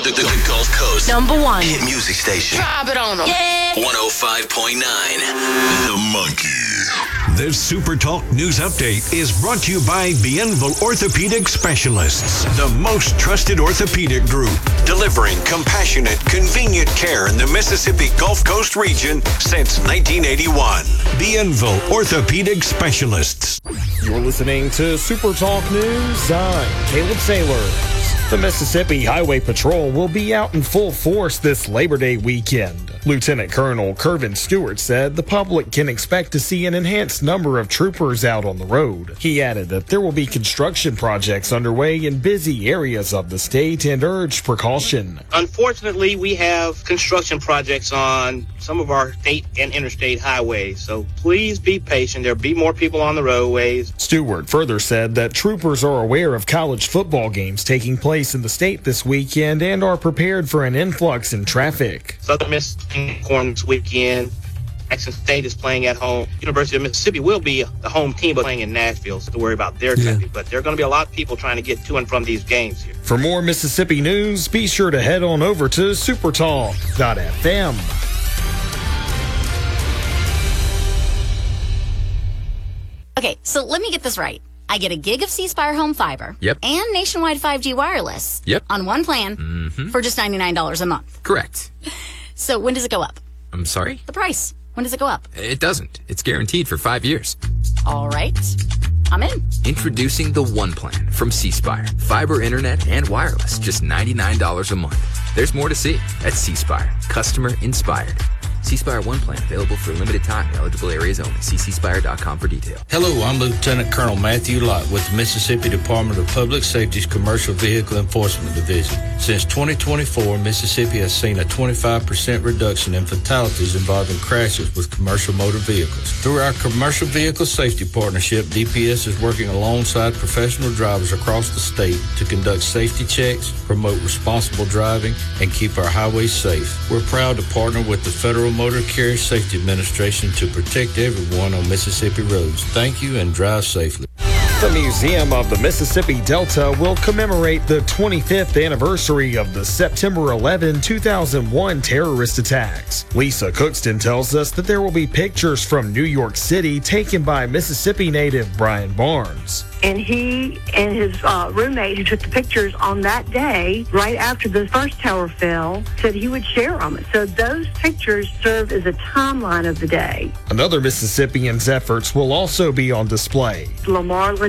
The Gulf Coast #1 hit music station. Drop it on them. Yeah. 105.9 The Monkey. This Super Talk News Update is brought to you by Bienville Orthopedic Specialists, the most trusted orthopedic group, delivering compassionate, convenient care in the Mississippi Gulf Coast region since 1981. Bienville Orthopedic Specialists. You're listening to Super Talk News. I'm Caleb Sailors. The Mississippi Highway Patrol will be out in full force this Labor Day weekend. Lieutenant Colonel Kervin Stewart said the public can expect to see an enhanced number of troopers out on the road. He added that there will be construction projects underway in busy areas of the state and urged precaution. Unfortunately, we have construction projects on some of our state and interstate highways, so please be patient. There'll be more people on the roadways. Stewart further said that troopers are aware of college football games taking place in the state this weekend and are prepared for an influx in traffic. Southern Mississippi this weekend. Jackson State is playing at home. University of Mississippi will be the home team, but playing in Nashville, so to worry about their traffic. But there are going to be a lot of people trying to get to and from these games here. For more Mississippi news, be sure to head on over to supertalk.fm. Okay, so let me get this right. I get a gig of C Spire Home Fiber. Yep. And nationwide 5G wireless. Yep. On one plan for just $99 a month. Correct. So when does it go up? I'm sorry? The price. When does it go up? It doesn't. It's guaranteed for 5 years. All right. I'm in. Introducing the One Plan from C Spire. Fiber, internet, and wireless. Just $99 a month. There's more to see at C Spire. Customer inspired. C Spire One Plan available for a limited time in eligible areas only. See cspire.com for details. Hello, I'm Lieutenant Colonel Matthew Lott with the Mississippi Department of Public Safety's Commercial Vehicle Enforcement Division. Since 2024, Mississippi has seen a 25% reduction in fatalities involving crashes with commercial motor vehicles. Through our Commercial Vehicle Safety Partnership, DPS is working alongside professional drivers across the state to conduct safety checks, promote responsible driving, and keep our highways safe. We're proud to partner with the Federal Motor Carrier Safety Administration to protect everyone on Mississippi roads. Thank you and drive safely. The Museum of the Mississippi Delta will commemorate the 25th anniversary of the September 11, 2001 terrorist attacks. Lisa Cookston tells us that there will be pictures from New York City taken by Mississippi native Brian Barnes. And he and his roommate who took the pictures on that day, right after the first tower fell, said he would share them. So those pictures serve as a timeline of the day. Another Mississippian's efforts will also be on display. Lamar